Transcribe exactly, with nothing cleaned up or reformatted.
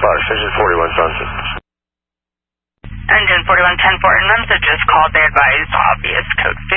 five, Engine forty-one Johnson. Engine forty-one ten four inland, so just called, they advised obvious code